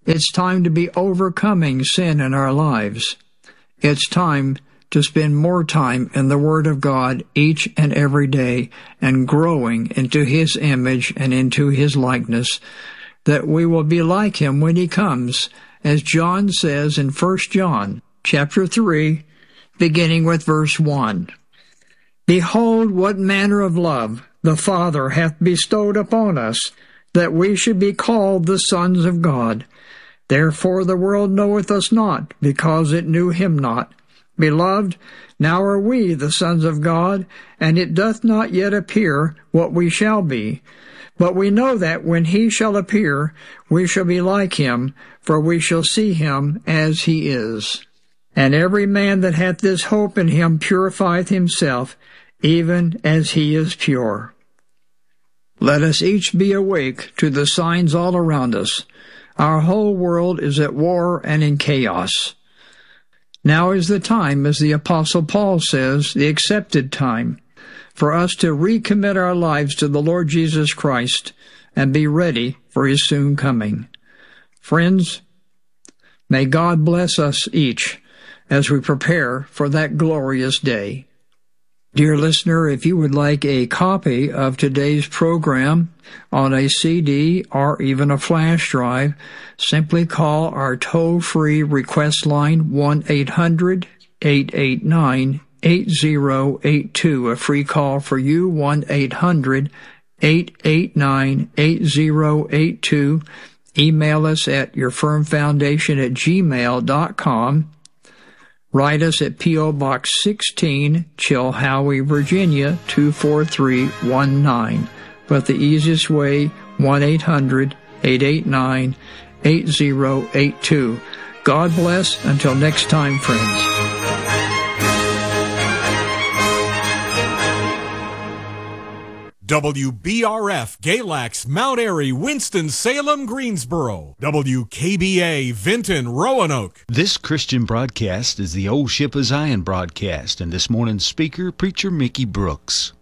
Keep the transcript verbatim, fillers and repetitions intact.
It's time to be overcoming sin in our lives. It's time to spend more time in the Word of God each and every day and growing into His image and into His likeness, that we will be like Him when He comes, as John says in First John chapter three, beginning with verse one. Behold, what manner of love the Father hath bestowed upon us, that we should be called the sons of God. Therefore the world knoweth us not, because it knew Him not. Beloved, now are we the sons of God, and it doth not yet appear what we shall be. But we know that when He shall appear, we shall be like Him, for we shall see Him as He is. And every man that hath this hope in Him purifieth himself, even as He is pure. Let us each be awake to the signs all around us. Our whole world is at war and in chaos. Now is the time, as the Apostle Paul says, the accepted time, for us to recommit our lives to the Lord Jesus Christ and be ready for His soon coming. Friends, may God bless us each as we prepare for that glorious day. Dear listener, if you would like a copy of today's program on a C D or even a flash drive, simply call our toll-free request line one eight hundred, eight eight nine, eight zero eight two. A free call for you, one eight hundred, eight eight nine, eight zero eight two. Email us at yourfirmfoundation at gmail dot com. Write us at P O. Box sixteen, Chilhowie, Virginia, two four three one nine. But the easiest way, one eight hundred, eight eight nine, eight zero eight two. God bless. Until next time, friends. W B R F, Galax, Mount Airy, Winston-Salem, Greensboro. W K B A, Vinton, Roanoke. This Christian broadcast is the Old Ship of Zion broadcast, and this morning's speaker, Preacher Mickey Brooks.